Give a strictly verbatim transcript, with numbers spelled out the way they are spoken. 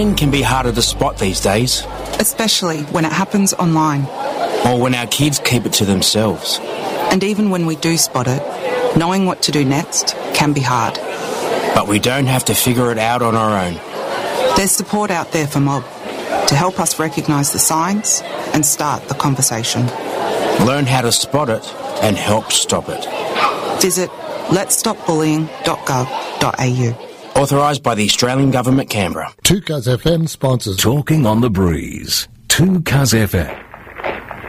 Bullying can be harder to spot these days. Especially when it happens online. Or when our kids keep it to themselves. And even when we do spot it, knowing what to do next can be hard. But we don't have to figure it out on our own. There's support out there for Mob to help us recognise the signs and start the conversation. Learn how to spot it and help stop it. Visit lets stop bullying dot gov dot a u. Authorised by the Australian Government, Canberra. two Cuz F M sponsors Talking on the Breeze. two Cuz F M.